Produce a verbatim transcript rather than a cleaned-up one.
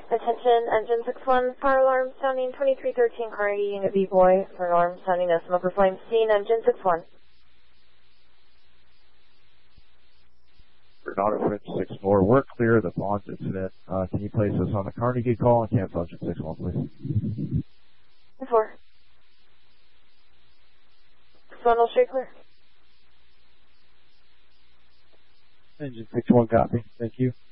Attention, engine six one, fire alarm sounding twenty-three thirteen Carnegie Unit B-Boy, fire alarm sounding as smoke or flame seen, engine six one. Auto French six four, we're clear of the Vons incident. Uh, can you place us on the Carnegie call and cancel engine six one, please? four. six one, all straight clear. Engine six one, copy. Thank you.